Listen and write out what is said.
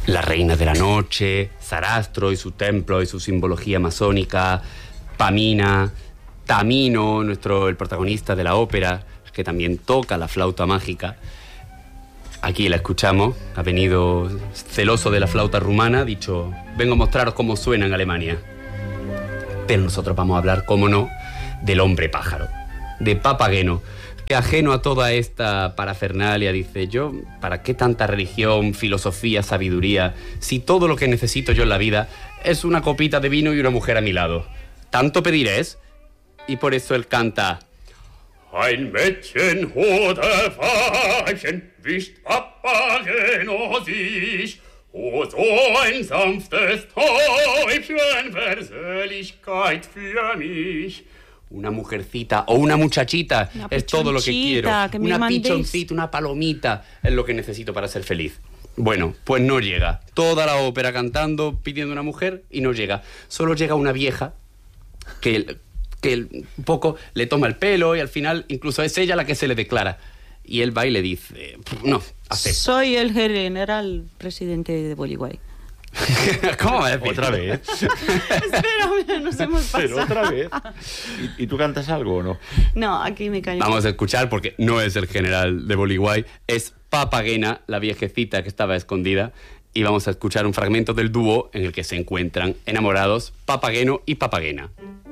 La reina de la noche, Sarastro y su templo y su simbología masónica, Pamina, Tamino, el protagonista de la ópera, que también toca la flauta mágica. Aquí la escuchamos, ha venido celoso de la flauta rumana, ha dicho, vengo a mostraros cómo suena en Alemania. Pero nosotros vamos a hablar, cómo no, del hombre pájaro, de Papageno, que ajeno a toda esta parafernalia dice, yo, ¿para qué tanta religión, filosofía, sabiduría, si todo lo que necesito yo en la vida es una copita de vino y una mujer a mi lado? ¿Tanto pediréis? Y por eso él canta... Ein Mädchen oder Weibchen wischt Papageno sich, o so ein sanftes Täubchen wär Seligkeit für mich. Una mujercita o una muchachita es todo lo que quiero. Una pichoncita, una palomita es lo que necesito para ser feliz. Bueno, pues no llega. Toda la ópera cantando, pidiendo una mujer y no llega. Solo llega una vieja que un poco le toma el pelo y al final incluso es ella la que se le declara. Y él va y le dice, no, acepto. Soy el general presidente de Bolívar. ¿Cómo va a decir? ¿Otra vez? Espera, nos hemos pasado. Pero otra vez. ¿Y tú cantas algo o no? No, aquí me callo. Vamos a escuchar porque no es el general de Bolívar, es Papagena, la viejecita que estaba escondida. Y vamos a escuchar un fragmento del dúo en el que se encuentran enamorados Papageno y Papagena.